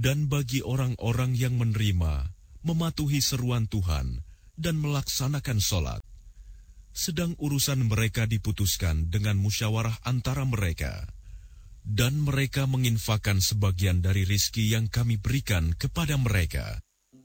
Dan bagi orang-orang yang menerima, mematuhi seruan Tuhan, dan melaksanakan sholat, sedang urusan mereka diputuskan dengan musyawarah antara mereka, dan mereka menginfakkan sebagian dari rizki yang kami berikan kepada mereka.